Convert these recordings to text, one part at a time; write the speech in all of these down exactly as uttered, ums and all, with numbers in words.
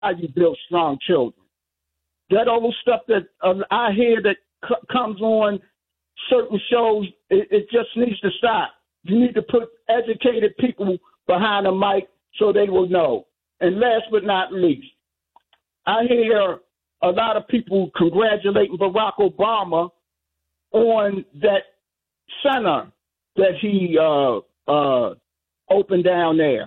you build strong children. That old stuff that uh, I hear that c- comes on certain shows, it, it just needs to stop. You need to put educated people behind the mic so they will know. And last but not least, I hear a lot of people congratulating Barack Obama on that center that he uh, uh, opened down there.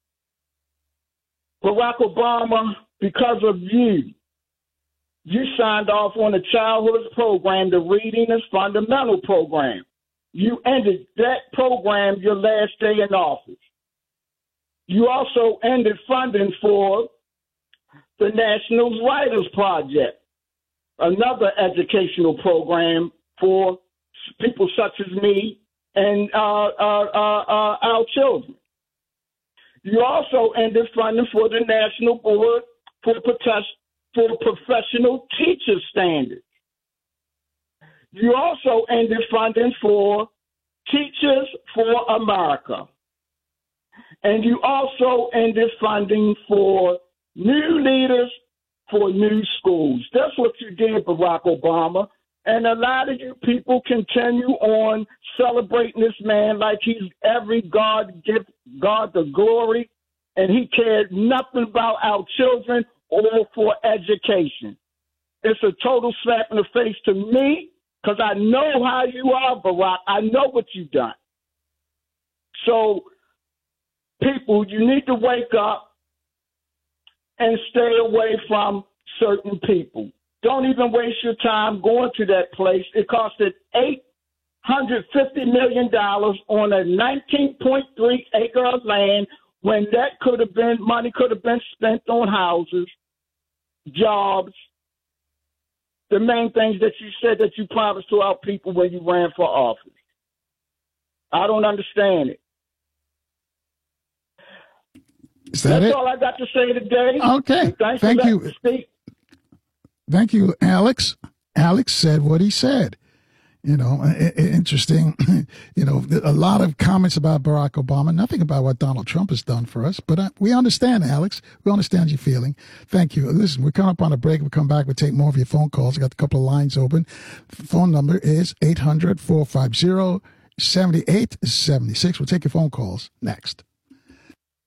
Barack Obama, because of you, you signed off on the childhood program, the Reading is Fundamental program. You ended that program your last day in office. You also ended funding for the National Writers Project, another educational program for people such as me and uh, uh, uh, uh, our children. You also ended funding for the National Board for, Protest, for Professional Teacher Standards. You also ended funding for Teachers for America. And you also ended funding for new leaders for new schools. That's what you did, Barack Obama. And a lot of you people continue on celebrating this man like he's every God give God the glory, and he cared nothing about our children or for education. It's a total slap in the face to me because I know how you are, Barack. I know what you've done. So, people, you need to wake up and stay away from certain people. Don't even waste your time going to that place. It costed eight hundred fifty million dollars on a nineteen point three acre of land when that could have been, money could have been spent on houses, jobs, the main things that you said that you promised to our people when you ran for office. I don't understand it. Is that That's it? all I got to say today. Okay. Thanks Thank for you. letting me speak. Thank you, Alex. Alex said what he said. You know, I- I- interesting. You know, a lot of comments about Barack Obama, nothing about what Donald Trump has done for us. But uh, we understand, Alex. We understand your feeling. Thank you. Listen, we're coming up on a break. We'll come back. We'll take more of your phone calls. I got a couple of lines open. Phone number is eight hundred, four five zero, seven eight seven six. We'll take your phone calls next.